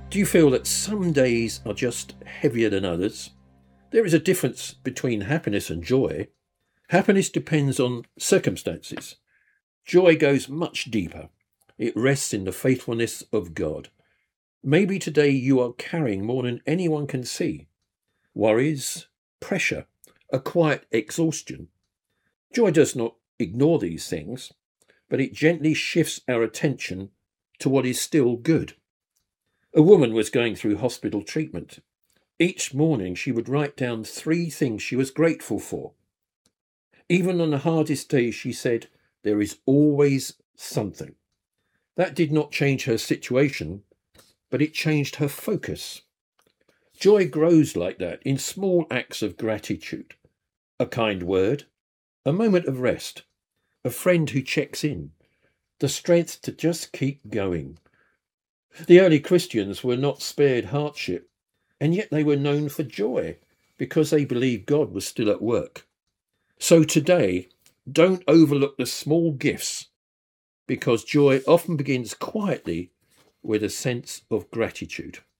Do you feel that some days are just heavier than others? There is a difference between happiness and joy. Happiness depends on circumstances. Joy goes much deeper. It rests in the faithfulness of God. Maybe today you are carrying more than anyone can see. Worries, pressure, a quiet exhaustion. Joy does not ignore these things, but it gently shifts our attention to what is still good. A woman was going through hospital treatment. Each morning she would write down 3 things she was grateful for. Even on the hardest days, she said, there is always something. That did not change her situation, but it changed her focus. Joy grows like that in small acts of gratitude. A kind word, a moment of rest, a friend who checks in, the strength to just keep going. The early Christians were not spared hardship, and yet they were known for joy because they believed God was still at work. So today, don't overlook the small gifts, because joy often begins quietly with a sense of gratitude.